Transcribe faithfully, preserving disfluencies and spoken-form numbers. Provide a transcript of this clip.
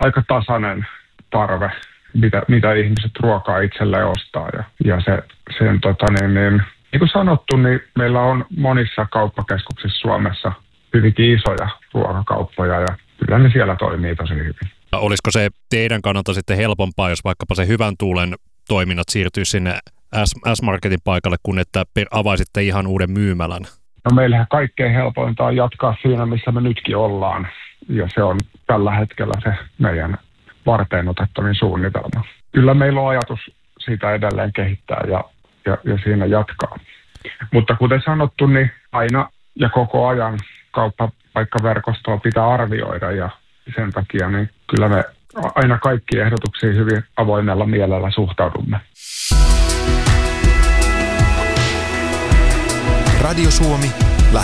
aika tasainen tarve, mitä, mitä ihmiset ruokaa itselleen ostaa. Ja, ja se, sen, tota, niin, niin, niin kuin sanottu, niin meillä on monissa kauppakeskuksissa Suomessa hyvinkin isoja ruokakauppoja ja kyllä ne siellä toimii tosi hyvin. Olisiko se teidän kannalta sitten helpompaa, jos vaikkapa se Hyvän Tuulen toiminnat siirtyy sinne S-Marketin paikalle, kun että avaisitte ihan uuden myymälän? No meillähän kaikkein helpointa on jatkaa siinä, missä me nytkin ollaan. Ja se on tällä hetkellä se meidän varteen otettavin suunnitelma. Kyllä meillä on ajatus siitä edelleen kehittää ja, ja, ja siinä jatkaa. Mutta kuten sanottu, niin aina ja koko ajan kauppapaikkaverkostoa pitää arvioida ja sen takia niin kyllä me aina kaikki ehdotuksiin hyvin avoimella mielellä suhtaudumme. Radio Suomi